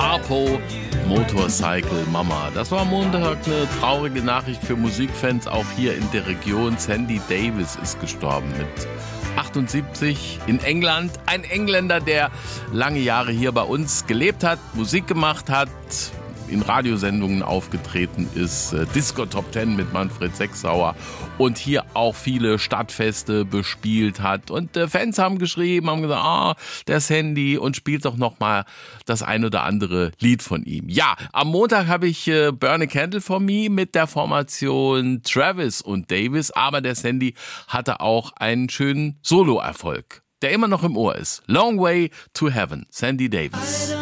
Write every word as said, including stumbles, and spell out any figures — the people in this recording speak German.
Harpo, Motorcycle Mama. Das war am Montag eine traurige Nachricht für Musikfans, auch hier in der Region. Sandy Davis ist gestorben mit achtundsiebzig in England. Ein Engländer, der lange Jahre hier bei uns gelebt hat, Musik gemacht hat, in Radiosendungen aufgetreten ist, Disco Top Ten mit Manfred Sechsauer und hier auch viele Stadtfeste bespielt hat. Und äh, Fans haben geschrieben, haben gesagt, ah, der Sandy, und spielt doch noch mal das ein oder andere Lied von ihm. Ja, am Montag habe ich äh, Burn a Candle for Me mit der Formation Travis und Davis, aber der Sandy hatte auch einen schönen Solo-Erfolg, der immer noch im Ohr ist. Long Way to Heaven, Sandy Davis.